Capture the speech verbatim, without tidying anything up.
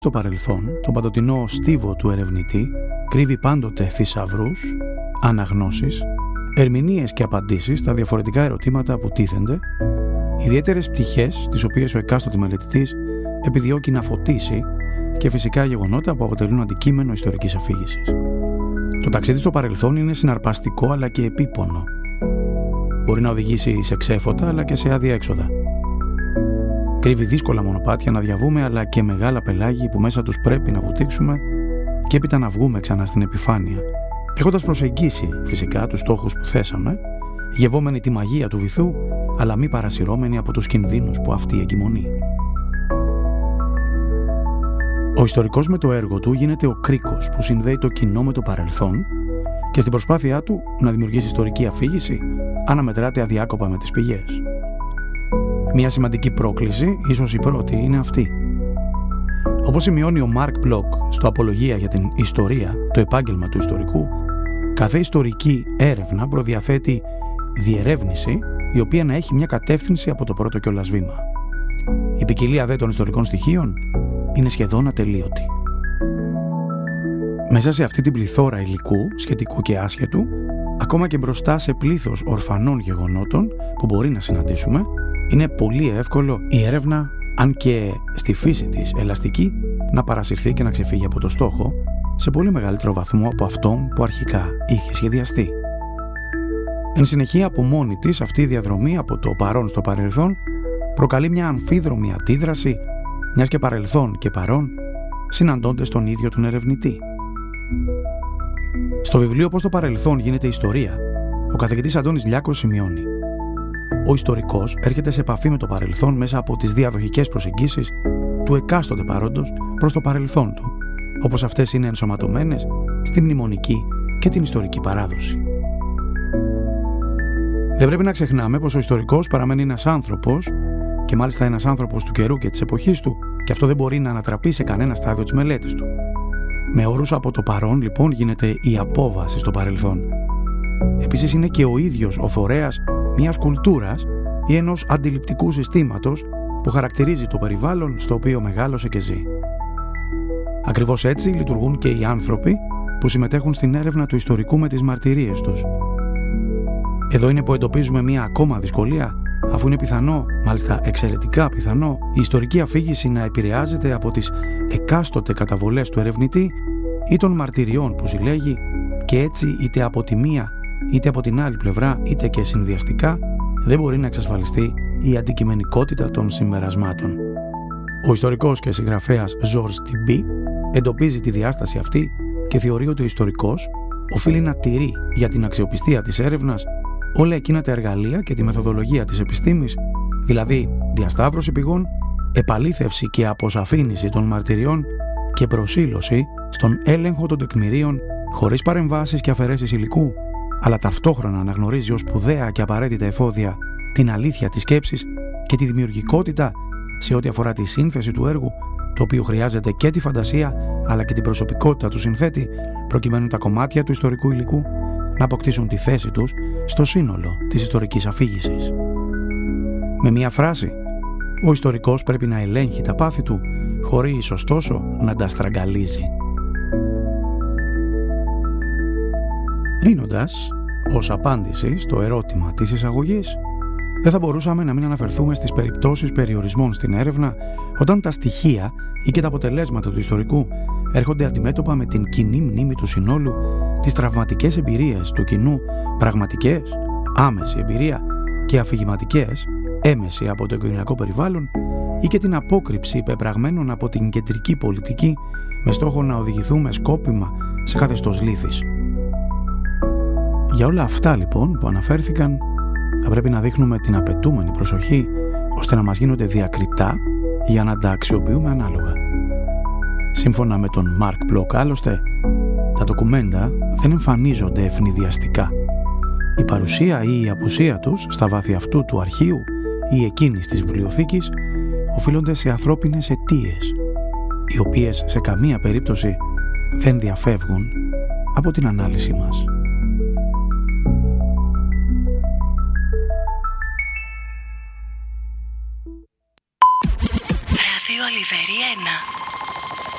Το παρελθόν, το παντοτινό στίβο του ερευνητή, κρύβει πάντοτε θησαυρούς, αναγνώσεις, ερμηνείες και απαντήσεις στα διαφορετικά ερωτήματα που τίθενται, ιδιαίτερες πτυχές τις οποίες ο εκάστοτε μελετητής επιδιώκει να φωτίσει και φυσικά γεγονότα που αποτελούν αντικείμενο ιστορικής αφήγησης. Το ταξίδι στο παρελθόν είναι συναρπαστικό αλλά και επίπονο. Μπορεί να οδηγήσει σε ξέφωτα αλλά και σε αδιέξοδα. Κρύβει δύσκολα μονοπάτια να διαβούμε αλλά και μεγάλα πελάγη που μέσα τους πρέπει να βουτήξουμε και έπειτα να βγούμε ξανά στην επιφάνεια, έχοντας προσεγγίσει φυσικά τους στόχους που θέσαμε, γευόμενοι τη μαγεία του βυθού αλλά μη παρασυρώμενοι από τους κινδύνους που αυτή εγκυμονεί. Ο ιστορικός με το έργο του γίνεται ο κρίκος που συνδέει το κοινό με το παρελθόν και στην προσπάθειά του να δημιουργήσει ιστορική αφήγηση αναμετράται αδιάκοπα με τις πηγές. Μια σημαντική πρόκληση, ίσως η πρώτη, είναι αυτή. Όπως σημειώνει ο Μάρκ Μπλοκ στο Απολογία για την Ιστορία, το επάγγελμα του ιστορικού, κάθε ιστορική έρευνα προδιαθέτει διερεύνηση η οποία να έχει μια κατεύθυνση από το πρώτο κιόλας βήμα. Η ποικιλία δε των ιστορικών στοιχείων είναι σχεδόν ατελείωτη. Μέσα σε αυτή την πληθώρα υλικού, σχετικού και άσχετου, ακόμα και μπροστά σε πλήθος ορφανών γεγονότων που μπορεί να συναντήσουμε, είναι πολύ εύκολο η έρευνα, αν και στη φύση της ελαστική, να παρασυρθεί και να ξεφύγει από το στόχο σε πολύ μεγαλύτερο βαθμό από αυτόν που αρχικά είχε σχεδιαστεί. Εν συνεχεία, από μόνη της, αυτή η διαδρομή από το παρόν στο παρελθόν προκαλεί μια αμφίδρομη αντίδραση, μιας και παρελθόν και παρόν συναντώντας τον ίδιο τον ερευνητή. Στο βιβλίο «Πώς το παρελθόν γίνεται ιστορία», ο καθηγητής Αντώνης Λιάκος σημειώνει: ο ιστορικός έρχεται σε επαφή με το παρελθόν μέσα από τις διαδοχικές προσεγγίσεις του εκάστοτε παρόντος προς το παρελθόν του, όπως αυτές είναι ενσωματωμένες στη μνημονική και την ιστορική παράδοση. Δεν πρέπει να ξεχνάμε πως ο ιστορικός παραμένει ένας άνθρωπος, και μάλιστα ένας άνθρωπος του καιρού και της εποχής του, και αυτό δεν μπορεί να ανατραπεί σε κανένα στάδιο της μελέτης του. Με όρους από το παρόν, λοιπόν, γίνεται η απόβαση στο παρελθόν. Επίσης, είναι και ο ίδιος ο φορέας μιας κουλτούρας ή ενός αντιληπτικού συστήματος που χαρακτηρίζει το περιβάλλον στο οποίο μεγάλωσε και ζει. Ακριβώς έτσι λειτουργούν και οι άνθρωποι που συμμετέχουν στην έρευνα του ιστορικού με τις μαρτυρίες τους. Εδώ είναι που εντοπίζουμε μια ακόμα δυσκολία, αφού είναι πιθανό, μάλιστα εξαιρετικά πιθανό, η ιστορική αφήγηση να επηρεάζεται από τις εκάστοτε καταβολές του ερευνητή ή των μαρτυριών που συλλέγει, και έτσι είτε από τη μία είτε από την άλλη πλευρά είτε και συνδυαστικά δεν μπορεί να εξασφαλιστεί η αντικειμενικότητα των συμπερασμάτων. Ο ιστορικός και συγγραφέας Ζορζ Τιμπί εντοπίζει τη διάσταση αυτή και θεωρεί ότι ο ιστορικός οφείλει να τηρεί για την αξιοπιστία της έρευνας όλα εκείνα τα εργαλεία και τη μεθοδολογία της επιστήμης, δηλαδή διασταύρωση πηγών, επαλήθευση και αποσαφήνιση των μαρτυριών και προσήλωση στον έλεγχο των τεκμηρίων χωρίς παρεμβάσεις και αφαιρέσεις υλικού, αλλά ταυτόχρονα αναγνωρίζει ως σπουδαία και απαραίτητα εφόδια την αλήθεια της σκέψης και τη δημιουργικότητα σε ό,τι αφορά τη σύνθεση του έργου, το οποίο χρειάζεται και τη φαντασία αλλά και την προσωπικότητα του συνθέτη, προκειμένου τα κομμάτια του ιστορικού υλικού να αποκτήσουν τη θέση τους στο σύνολο της ιστορικής αφήγησης. Με μία φράση, ο ιστορικός πρέπει να ελέγχει τα πάθη του, χωρίς ωστόσο να τα στραγγαλίζει. Κλείνοντας, ως απάντηση στο ερώτημα της εισαγωγής, δεν θα μπορούσαμε να μην αναφερθούμε στις περιπτώσεις περιορισμών στην έρευνα, όταν τα στοιχεία ή και τα αποτελέσματα του ιστορικού έρχονται αντιμέτωπα με την κοινή μνήμη του συνόλου, τις τραυματικές εμπειρίες του κοινού, πραγματικές, άμεση εμπειρία, και αφηγηματικές, έμεση από το οικογενειακό περιβάλλον, ή και την απόκρυψη πεπραγμένων από την κεντρική πολιτική με στόχο να οδηγηθούμε σκόπιμα σε καθεστώς λύθης. Για όλα αυτά λοιπόν που αναφέρθηκαν, θα πρέπει να δείχνουμε την απαιτούμενη προσοχή ώστε να μας γίνονται διακριτά για να τα αξιοποιούμε ανάλογα. Σύμφωνα με τον Μάρκ Μπλοκ, άλλωστε, τα ντοκουμέντα δεν εμφανίζονται ευνηδιαστικά. Η παρουσία ή η απουσία τους στα βάθη αυτού του αρχείου ή εκείνης της βιβλιοθήκης οφείλονται σε ανθρώπινες αιτίες, οι οποίες σε καμία περίπτωση δεν διαφεύγουν από την ανάλυση μας.